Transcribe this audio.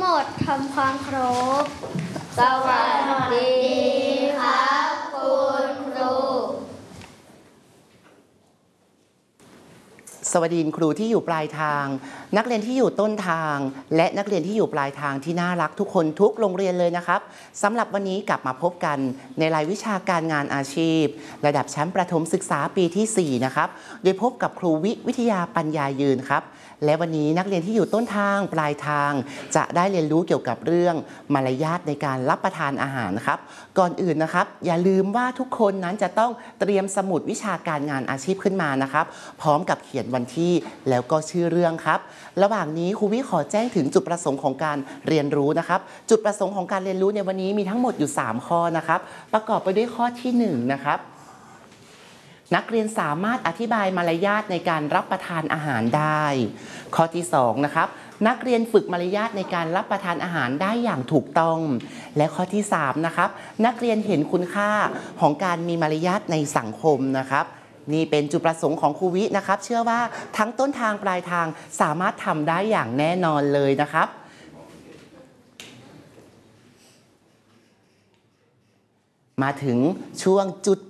หมดทำความเคารพสวัสดีครับคุณครูสวัสดีครูที่อยู่ปลายทางนักเรียนที่อยู่ต้นทางและนักเรียนที่อยู่ปลายทางที่น่ารักทุกคนทุกโรงเรียนเลยนะครับสำหรับวันนี้กลับมาพบกันในรายวิชาการงานอาชีพระดับชั้นประถมศึกษาปีที่4นะครับโดยพบกับครูวิทยาปัญญายืนครับและวันนี้นักเรียนที่อยู่ต้นทางปลายทางจะได้เรียนรู้เกี่ยวกับเรื่องมารยาทในการรับประทานอาหารนะครับก่อนอื่นนะครับอย่าลืมว่าทุกคนนั้นจะต้องเตรียมสมุดวิชาการงานอาชีพขึ้นมานะครับพร้อมกับเขียนวันที่แล้วก็ชื่อเรื่องครับระหว่างนี้ครูวิขอแจ้งถึงจุดประสงค์ของการเรียนรู้นะครับจุดประสงค์ของการเรียนรู้ในวันนี้มีทั้งหมดอยู่3ข้อนะครับประกอบไปด้วยข้อที่1นะครับนักเรียนสามารถอธิบายมารยาทในการรับประทานอาหารได้ข้อที่2นะครับนักเรียนฝึกมารยาทในการรับประทานอาหารได้อย่างถูกต้องและข้อที่3นะครับนักเรียนเห็นคุณค่าของการมีมารยาทในสังคมนะครับนี่เป็นจุดประสงค์ของครูวินะครับเชื่อว่าทั้งต้นทางปลายทางสามารถทำได้อย่างแน่นอนเลยนะครับมาถึงช่วงจุด